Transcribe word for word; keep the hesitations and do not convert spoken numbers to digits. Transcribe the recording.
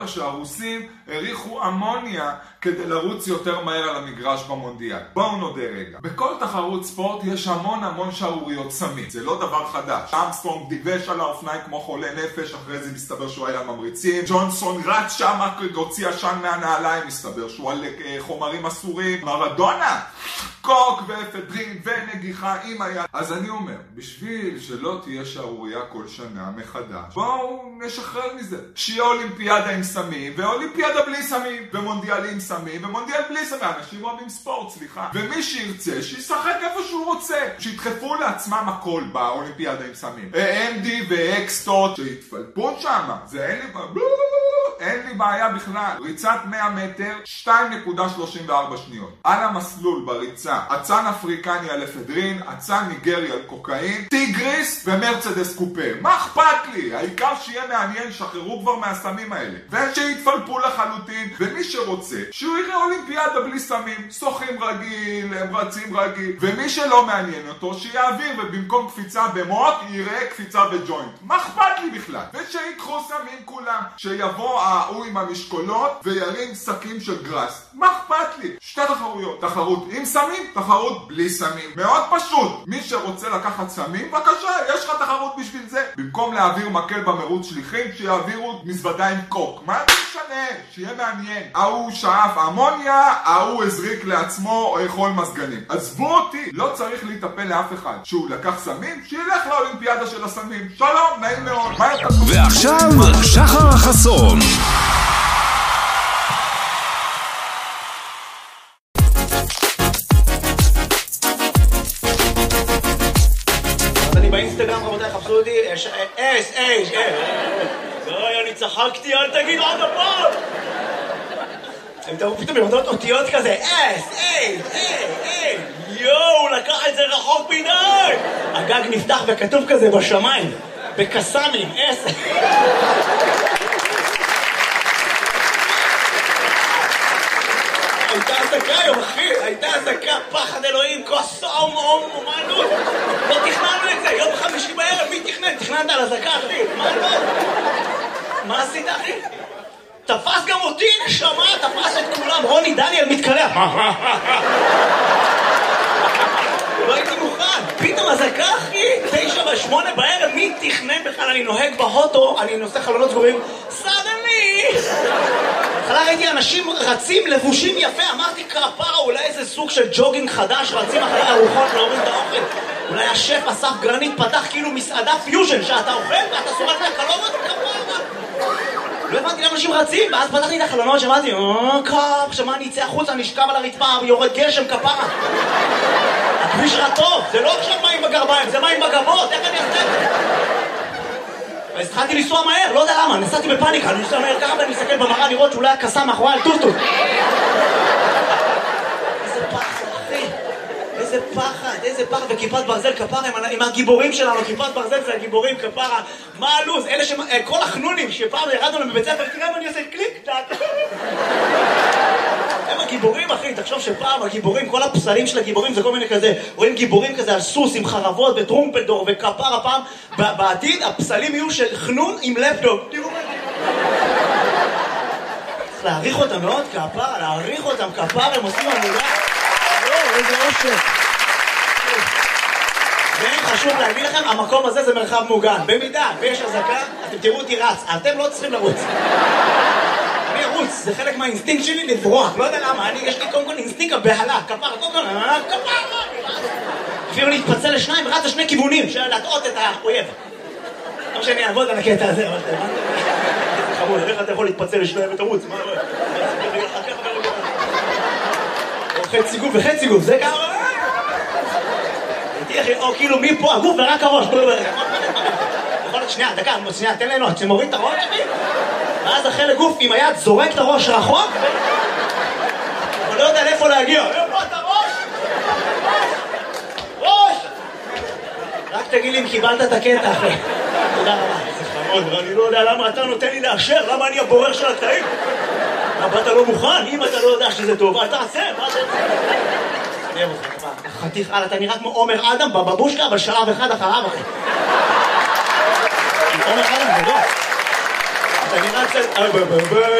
שהרוסים הריחו אמוניה כדי לרוץ יותר מהר על המגרש במונדיאל. בואו נודה רגע. בכל תחרות ספורט יש המון המון שערוריות סמים. זה לא דבר חדש. אמסטרונג דיבש על האופניים כמו חולה נפש, אחרי זה מסתבר שהוא היה ממריצים. ג'ונסון רץ שם, הוציא עשן מהנעליים, מסתבר שהוא על חומרים אסורים. מרדונה, קוק ואפדרין ונגיחה עם היד. אז אני אומר, בשביל שלא תהיה שערוריה כל שנה מחדש, בואו נשחרר מזה. שיהיה אולימפיאדה עם סמים, ואולימפיאדה בלי סמים, ומונדיאל עם סמים, ומונדיאל בלי סמים. אנשים אוהבים ספורט, סליחה. ומי שירצה, שישחק איפה שהוא רוצה. שידחפו לעצמם הכל באולימפיאדה עם סמים. אם די ואקסטות, שיתפלפו שם. זה אין לי... אין לי בעיה בכלל. ריצת מאה מטר, שתיים נקודה שלושים וארבע שניות. על המסלול בריצה, אצן אפריקני על אפדרין, אצן ניגרי על קוקאין, טיגריס ומרצדס קופה. מה אכפת לי? העיקר שיהיה מעניין, שחררו כבר מהסמים האלה. ושיתפלפו לחלוטין, ומי שרוצה, שהוא יראה אולימפיאדה בלי סמים, שוחים רגיל, הם רצים רגיל, ומי שלא מעניין אותו, שיעביר, ובמקום קפיצה במות, יראה קפיצה בג'וינט. מה אכפת לי בכלל? ושיקחו סמים כולם, שיבוא ההוא עם המשקולות וירים שקים של גרס. מה אכפת לי? שתי תחרויות. תחרות עם סמים, תחרות בלי סמים. מאוד פשוט. מי שרוצה לקחת סמים, בבקשה, יש לך תחרות בשביל זה. במקום להעביר מקל במרוץ שליחים, שיעבירו מזוודה עם קוק. מה זה משנה? שיהיה מעניין. ההוא שאף אמוניה, ההוא הזריק לעצמו חול מזגנים. עזבו אותי. לא צריך להיטפל לאף אחד. שהוא לקח סמים, שילך לאולימפיאדה של הסמים. שלום, נעים מאוד. ועכשיו, שחר החסון. באינסטגרם רבותיי חפשו אותי אס אס אס אוי אני צחקתי אל תגיד עוד הפעם הם תראו פתאום יורדות אותיות כזה אס אס אס יואו לקח את זה רחוק מדי הגג נפתח וכתוב כזה בשמיים בקסמים אס הייתה עסקה היום אחי, הייתה עסקה פחד אלוהים, כוס אום אום אומנות לא תכננו את זה, יום חמישי בערב, מי תכנן? תכננת על עסקה אחי, מה לא? מה עשית אחי? תפס גם אותי נשמה, תפס את כולם, רוני דניאל מתקלח לא הייתי מוכן, פתאום עסקה אחי, תשע ושמונה בערב, מי תכנן בכלל? אני נוהג בהוטו, אני נושא חלונות סגורים סדני בהתחלה ראיתי אנשים רצים לבושים יפה, אמרתי כפרה, אולי איזה סוג של ג'וגינג חדש, רצים אחרי ארוחות להוריד את האוכל. אולי השף אסף גרנית פתח כאילו מסעדה פיוז'ן, שאתה אוכל ואתה סורק את הקלוריות כפרה. לא הבנתי למה אנשים רצים, ואז פתחתי את החלונות, שמעתי, אה, קאפ, שמה אני אצא החוצה, נשכב על הרצפה, יורד גשם כפרה. הכביש רטוב, זה לא עכשיו מים בגרביים, זה מים בגבות, איך אני אעשה את זה? אז התחלתי לנסוע מהר, לא יודע למה, נסעתי בפאניקה, אני נסוע מהר ככה ואני מסתכל במראה לראות שאולי הקסה מאחורי על טוסטוס. איזה פחד, אחי, איזה פחד, איזה פחד, וכיפת ברזל כפרה עם הגיבורים שלנו, כיפת ברזל זה הגיבורים כפרה, מה הלוז, אלה ש... כל החנונים שפעם ירדנו להם בבית ספר, תראה מה אני עושה, קליק, טק. הם הגיבורים, אחי, תחשוב שפעם הגיבורים, כל הפסלים של הגיבורים זה כל מיני כזה, רואים גיבורים כזה על סוס עם חרבות וטרומפלדור וכפר הפעם, בעתיד הפסלים יהיו של חנון עם לפטופ. תראו מה זה. צריך להעריך אותם מאוד כפר, להעריך אותם כפר, הם עושים עבודה. לא, איזה אושר. חשוב להגיד לכם, המקום הזה זה מרחב מוגן. במידה, ויש הזקה, אתם תראו אותי רץ, אתם לא צריכים לרוץ. אני ארוץ, זה חלק מהאינסטינקט שלי לברוח, לא יודע למה, אני יש לי קודם כל אינסטינקט הבהלה, כפר, קודם כל, כפר, אפילו להתפצל לשניים, רץ לשני כיוונים, של להטעות את האויב. לא שאני אעבוד על הקטע הזה, אבל אתה הבנת? זה חמוד, איך אתה יכול להתפצל לשניים ותרוץ? מה לא? או חצי גוף וחצי גוף, זה ככה? או כאילו מפה הגוף ורק הראש. שנייה, דקה, שנייה, תן לנו, אתה מוריד את הראש שלי? ואז החלק גוף עם היד זורק את הראש רחוק אבל לא יודע לאיפה להגיע. איפה את הראש? ראש! רק תגיד לי אם קיבלת את הקטע אחרי. תודה רבה. זה חמוד, ואני לא יודע למה אתה נותן לי לאשר, למה אני הבורר של הקטעים? למה אתה לא מוכן? אם אתה לא יודע שזה טוב, אל תעשה, מה זה? נראה אותך, חתיך, אל, אתה נראה כמו עומר אדם בבבושקה, אבל שלב אחד אחריו אחי. עומר אדם זה לא. אני רץ על...